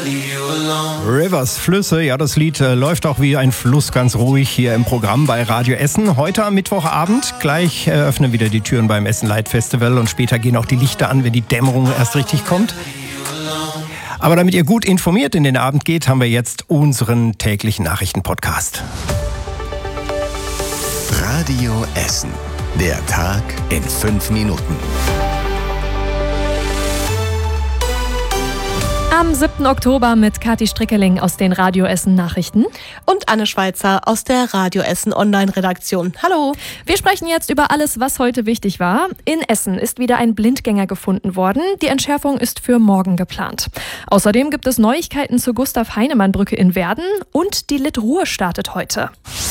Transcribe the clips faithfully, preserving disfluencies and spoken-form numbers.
Rivers, Flüsse, ja, das Lied äh, läuft auch wie ein Fluss ganz ruhig hier im Programm bei Radio Essen. Heute am Mittwochabend, gleich äh, öffnen wieder die Türen beim Essen Light Festival und später gehen auch die Lichter an, wenn die Dämmerung erst richtig kommt. Aber damit ihr gut informiert in den Abend geht, haben wir jetzt unseren täglichen Nachrichtenpodcast. Radio Essen, der Tag in fünf Minuten. Am siebten Oktober mit Kathi Strickeling aus den Radio Essen Nachrichten. Und Anne Schweizer aus der Radio Essen Online-Redaktion. Hallo. Wir sprechen jetzt über alles, was heute wichtig war. In Essen ist wieder ein Blindgänger gefunden worden. Die Entschärfung ist für morgen geplant. Außerdem gibt es Neuigkeiten zur Gustav-Heinemann-Brücke in Werden und die Litruhr startet heute.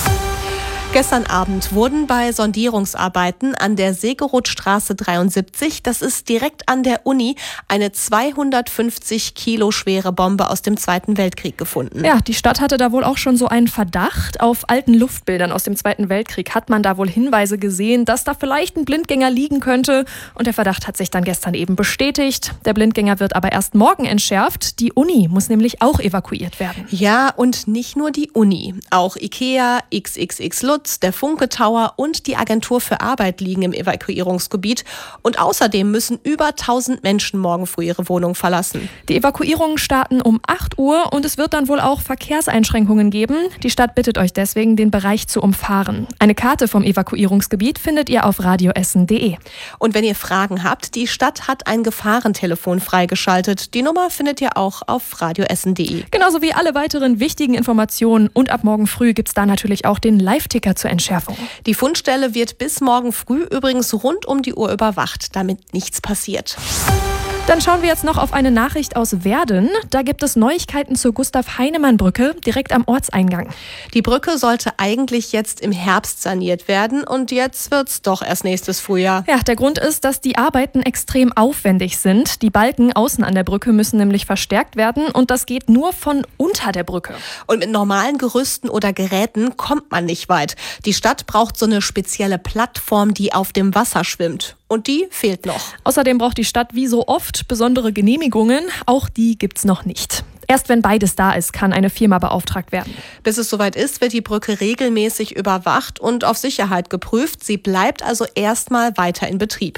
Gestern Abend wurden bei Sondierungsarbeiten an der Segerothstraße dreiundsiebzig, das ist direkt an der Uni, eine zweihundertfünfzig Kilo schwere Bombe aus dem Zweiten Weltkrieg gefunden. Ja, die Stadt hatte da wohl auch schon so einen Verdacht. Auf alten Luftbildern aus dem Zweiten Weltkrieg hat man da wohl Hinweise gesehen, dass da vielleicht ein Blindgänger liegen könnte. Und der Verdacht hat sich dann gestern eben bestätigt. Der Blindgänger wird aber erst morgen entschärft. Die Uni muss nämlich auch evakuiert werden. Ja, und nicht nur die Uni. Auch Ikea, X X X Lutz, der Funke Tower und die Agentur für Arbeit liegen im Evakuierungsgebiet. Und außerdem müssen über tausend Menschen morgen früh ihre Wohnung verlassen. Die Evakuierungen starten um acht Uhr und es wird dann wohl auch Verkehrseinschränkungen geben. Die Stadt bittet euch deswegen, den Bereich zu umfahren. Eine Karte vom Evakuierungsgebiet findet ihr auf radioessen punkt de. Und wenn ihr Fragen habt, die Stadt hat ein Gefahrentelefon freigeschaltet. Die Nummer findet ihr auch auf radioessen punkt de. Genauso wie alle weiteren wichtigen Informationen. Und ab morgen früh gibt es da natürlich auch den Live-Ticker zur Entschärfung. Die Fundstelle wird bis morgen früh übrigens rund um die Uhr überwacht, damit nichts passiert. Dann schauen wir jetzt noch auf eine Nachricht aus Werden. Da gibt es Neuigkeiten zur Gustav-Heinemann-Brücke direkt am Ortseingang. Die Brücke sollte eigentlich jetzt im Herbst saniert werden und jetzt wird's doch erst nächstes Frühjahr. Ja, der Grund ist, dass die Arbeiten extrem aufwendig sind. Die Balken außen an der Brücke müssen nämlich verstärkt werden und das geht nur von unter der Brücke. Und mit normalen Gerüsten oder Geräten kommt man nicht weit. Die Stadt braucht so eine spezielle Plattform, die auf dem Wasser schwimmt. Und die fehlt noch. Außerdem braucht die Stadt wie so oft besondere Genehmigungen. Auch die gibt's noch nicht. Erst wenn beides da ist, kann eine Firma beauftragt werden. Bis es soweit ist, wird die Brücke regelmäßig überwacht und auf Sicherheit geprüft. Sie bleibt also erstmal weiter in Betrieb.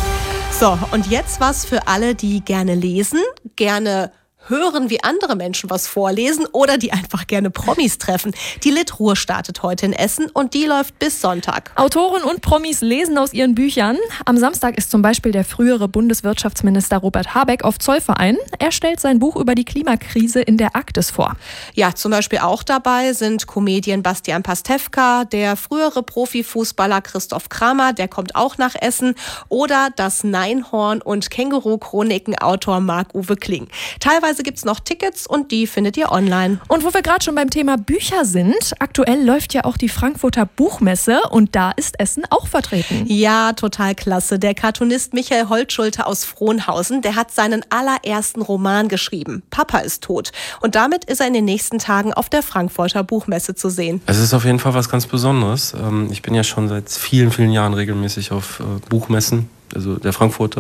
So, und jetzt was für alle, die gerne lesen, gerne hören, wie andere Menschen was vorlesen oder die einfach gerne Promis treffen. Die Litruhr startet heute in Essen und die läuft bis Sonntag. Autoren und Promis lesen aus ihren Büchern. Am Samstag ist zum Beispiel der frühere Bundeswirtschaftsminister Robert Habeck auf Zollverein. Er stellt sein Buch über die Klimakrise in der Arktis vor. Ja, zum Beispiel auch dabei sind Comedian Bastian Pastewka, der frühere Profifußballer Christoph Kramer, der kommt auch nach Essen, oder das Neinhorn- und Känguru-Chroniken-Autor Marc-Uwe Kling. Teilweise gibt es noch Tickets und die findet ihr online. Und wo wir gerade schon beim Thema Bücher sind, aktuell läuft ja auch die Frankfurter Buchmesse und da ist Essen auch vertreten. Ja, total klasse. Der Cartoonist Michael Holtschulte aus Frohnhausen, der hat seinen allerersten Roman geschrieben. Papa ist tot. Und damit ist er in den nächsten Tagen auf der Frankfurter Buchmesse zu sehen. Es ist auf jeden Fall was ganz Besonderes. Ich bin ja schon seit vielen, vielen Jahren regelmäßig auf Buchmessen, also der Frankfurter